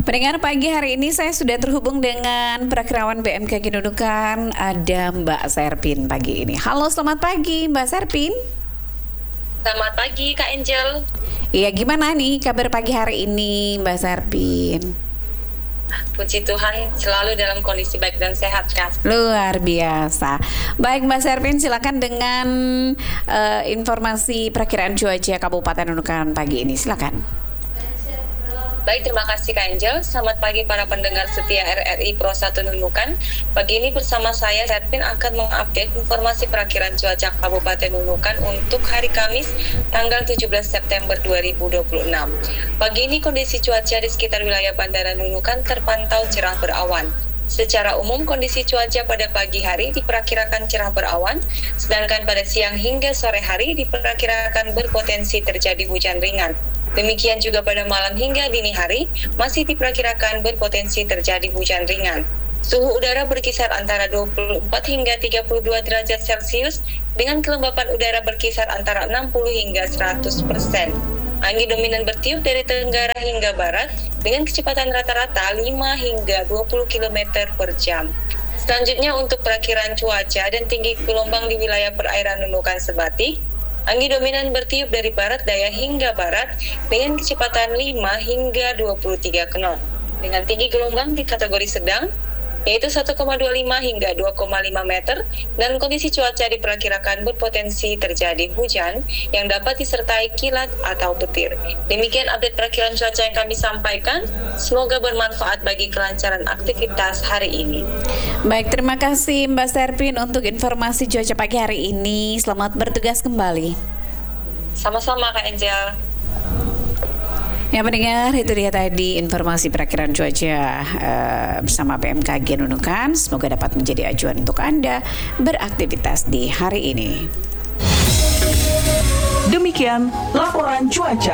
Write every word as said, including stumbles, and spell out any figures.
Pendengar, pagi hari ini saya sudah terhubung dengan Prakirawan B M K G Nunukan, ada Mbak Serpin pagi ini. Halo, selamat pagi Mbak Serpin. Selamat pagi Kak Angel. Iya, gimana nih kabar pagi hari ini Mbak Serpin? Puji Tuhan selalu dalam kondisi baik dan sehat Kak. Luar biasa. Baik Mbak Serpin, silakan dengan uh, informasi perakiraan cuaca Kabupaten Nunukan pagi ini, silakan. Baik, terima kasih Kak Angel. Selamat pagi para pendengar setia R R I Pro satu Nunukan. Pagi ini bersama saya Serpin akan mengupdate informasi perakiraan cuaca Kabupaten Nunukan untuk hari Kamis tanggal tujuh belas September dua ribu dua puluh enam. Pagi ini kondisi cuaca di sekitar wilayah Bandara Nunukan terpantau cerah berawan. Secara umum kondisi cuaca pada pagi hari diperkirakan cerah berawan, sedangkan pada siang hingga sore hari diperkirakan berpotensi terjadi hujan ringan. Demikian juga pada malam hingga dini hari masih diperkirakan berpotensi terjadi hujan ringan. Suhu udara berkisar antara dua puluh empat hingga tiga puluh dua derajat Celcius dengan kelembapan udara berkisar antara enam puluh hingga seratus persen. Angin dominan bertiup dari tenggara hingga barat dengan kecepatan rata-rata lima hingga dua puluh kilometer per jam. Selanjutnya untuk perakiraan cuaca dan tinggi gelombang di wilayah perairan Nunukan Sebatik, angin dominan bertiup dari barat daya hingga barat dengan kecepatan lima hingga dua puluh tiga knot. Dengan tinggi gelombang di kategori sedang, yaitu satu koma dua lima hingga dua koma lima meter, dan kondisi cuaca diperkirakan berpotensi terjadi hujan yang dapat disertai kilat atau petir. Demikian update perakiraan cuaca yang kami sampaikan. Semoga bermanfaat bagi kelancaran aktivitas hari ini. Baik, terima kasih Mbak Serpin untuk informasi cuaca pagi hari ini. Selamat bertugas kembali. Sama-sama Kak Angel. Ya pendengar, itu dia tadi informasi perakiraan cuaca uh, bersama B M K G Nunukan. Semoga dapat menjadi acuan untuk Anda beraktivitas di hari ini. Demikian laporan cuaca.